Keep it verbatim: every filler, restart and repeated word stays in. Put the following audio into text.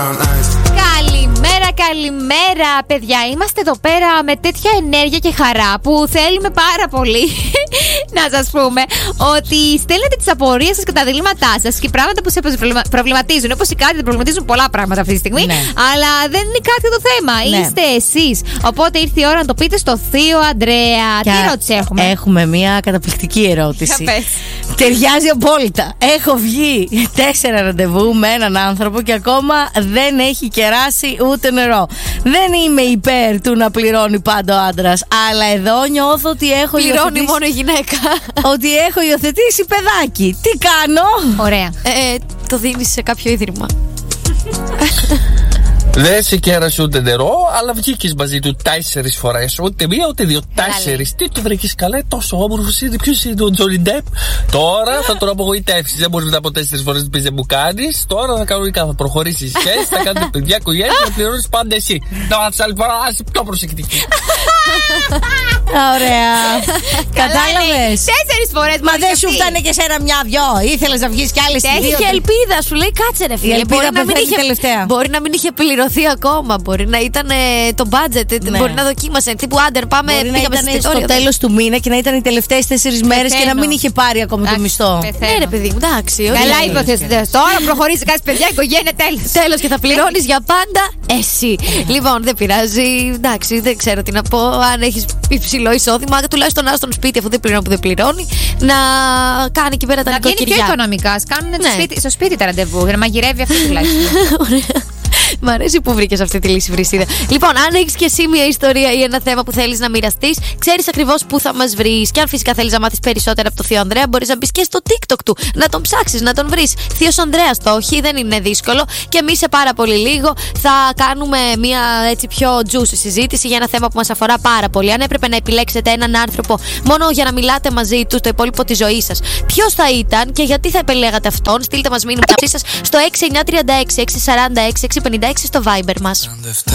Καλημέρα, καλημέρα, παιδιά. Είμαστε εδώ πέρα με τέτοια ενέργεια και χαρά που θέλουμε πάρα πολύ να σας πούμε ότι στέλνετε τις απορίες σας και τα διλήμματά σας και πράγματα που σε προβληματίζουν. Όπως οι κάτι δεν προβληματίζουν πολλά πράγματα αυτή τη στιγμή, ναι. Αλλά δεν είναι κάτι το θέμα. Ναι. Είστε εσείς. Οπότε ήρθε η ώρα να το πείτε στο θείο Αντρέα. Και τι ερώτηση έχουμε? Έχουμε μια καταπληκτική ερώτηση. Ταιριάζει απόλυτα. Έχω βγει τέσσερα ραντεβού με έναν άνθρωπο και ακόμα δεν έχει κεράσει ούτε νερό. Δεν είμαι υπέρ του να πληρώνει πάντα ο άντρας, αλλά εδώ νιώθω ότι έχω πληρώνει υιοθετήσει... μόνο η γυναίκα. Ότι έχω υιοθετήσει παιδάκι. Τι κάνω? Ωραία. Ε, το δίνεις σε κάποιο ίδρυμα. Δεν σε κέρασε ούτε νερό, αλλά βγήκες μαζί του τέσσερις φορές. Ούτε μία ούτε δύο, τέσσερις. Τι το βρήκες καλέ, τόσο όμορφος είναι. Ποιος είναι ο Τζόνι Ντεπ? Τώρα θα τον απογοητεύσεις. Δεν μπορείς μετά από τέσσερις φορές να πεις δεν μου κάνεις. Τώρα θα κανονικά θα προχωρήσεις σχέση, θα κάνετε παιδιά, οικογένεια, θα πληρώνεις πάντα εσύ. Τώρα τη άλλη φορά είσαι πιο προσεκτική. Ωραία. Κατάλαβες? Τέσσερις φορές. Μα δεν σου φτάνε και σένα μια-δυο. Ήθελες να βγεις κι άλλες δύο. Είχε ελπίδα, σου λέει κάτσε ρε φίλε. Η ελπίδα πεθαίνει τελευταία. Μπορεί να μην είχε πληρωθεί ακόμα. Μπορεί να ήταν το budget. Ναι. Μπορεί να δοκίμασε. Τύπου άντερ, πάμε. Μπορεί να ήταν στο τέλος του μήνα και να ήταν οι τελευταίες τέσσερις μέρες και να μην είχε πάρει ακόμα το μισθό. Ναι, ρε παιδί μου, εντάξει. Καλά υποθέσετε. Τώρα προχωρήσει κάτι παιδιά, οικογένεια, τέλος. Τέλος και θα πληρώνεις για πάντα εσύ. Λοιπόν, δεν πειράζει. Εντάξει, δεν ξέρω τι να πω. Αν έχεις υψηλό εισόδημα, τουλάχιστον να στον σπίτι, αφού δεν πληρώνει που δεν πληρώνει, να κάνει εκεί πέρα τα νοικοκυριά. Να βγαίνει πιο οικονομικά. Κάνουν στο σπίτι τα ραντεβού για να μαγειρεύει αυτό τουλάχιστον. Ωραία. Μ' αρέσει που βρήκες αυτή τη λύση, Βρυσίδα. Λοιπόν, αν έχεις και εσύ μια ιστορία ή ένα θέμα που θέλεις να μοιραστείς, ξέρεις ακριβώς πού θα μας βρεις. Και αν φυσικά θέλεις να μάθεις περισσότερα από το θείο Ανδρέα, μπορείς να μπεις και στο TikTok του, να τον ψάξεις, να τον βρεις. Θείος Ανδρέας το όχι, δεν είναι δύσκολο. Και εμείς σε πάρα πολύ λίγο θα κάνουμε μια έτσι πιο juicy συζήτηση για ένα θέμα που μας αφορά πάρα πολύ. Αν έπρεπε να επιλέξετε έναν άνθρωπο μόνο για να μιλάτε μαζί του το υπόλοιπο της ζωής σας, ποιος θα ήταν και γιατί θα επιλέγατε αυτόν? Στείλτε μας μήνυμα σας στο έξι εννιά τρία έξι έξι τέσσερα έξι έξι πέντε έξι στο Viber μας.